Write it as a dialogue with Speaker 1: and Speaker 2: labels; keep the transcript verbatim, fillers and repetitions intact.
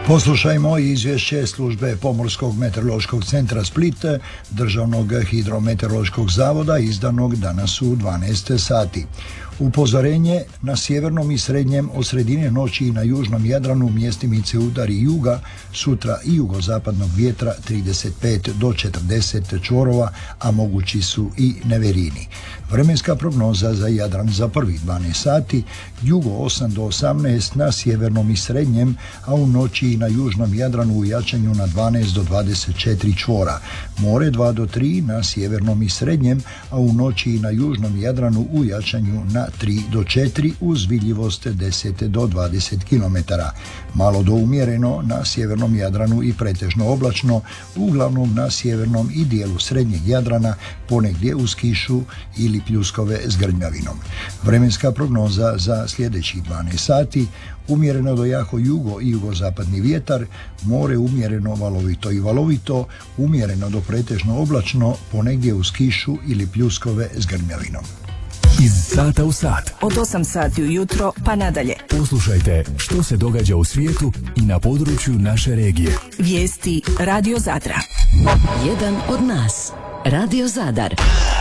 Speaker 1: Poslušajmo izvješće službe Pomorskog meteorološkog centra Split, Državnog hidrometeorološkog zavoda, izdanog danas u dvanaest sati. Upozorenje: na sjevernom i srednjem od sredine noći i na južnom Jadranu mjestimice udari juga, sutra i jugozapadnog vjetra trideset pet do četrdeset čvorova, a mogući su i neverini. Vremenska prognoza za Jadran za prvih dvanaest sati: jugo osam do osamnaest na sjevernom i srednjem, a u noći i na južnom Jadranu u jačanju na dvanaest do dvadeset četiri čvora. More dva do tri na sjevernom i srednjem, a u noći i na južnom Jadranu u jačanju na tri do četiri uz vidljivost deset do dvadeset kilometara. Malo do umjereno na sjevernom Jadranu i pretežno oblačno, uglavnom na sjevernom i dijelu srednjeg Jadrana, ponegdje uz kišu ili pljuskove s grmljavinom. Vremenska prognoza za sljedećih dvanaest sati: umjereno do jako jugo i jugozapadni vjetar, more umjereno valovito i valovito, umjereno do pretežno oblačno, ponegdje uz kišu ili pljuskove s grmljavinom.
Speaker 2: Iz sata u sat.
Speaker 3: Od osam sati ujutro pa nadalje.
Speaker 2: Poslušajte što se događa u svijetu i na području naše regije.
Speaker 3: Vijesti Radio Zadra.
Speaker 4: Jedan od nas. Radio Zadar.